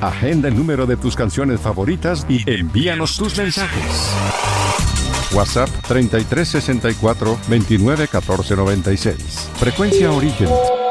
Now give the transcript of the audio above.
Agenda el número de tus canciones favoritas y envíanos tus mensajes. WhatsApp 3364 29 14 96. Frecuencia Origen.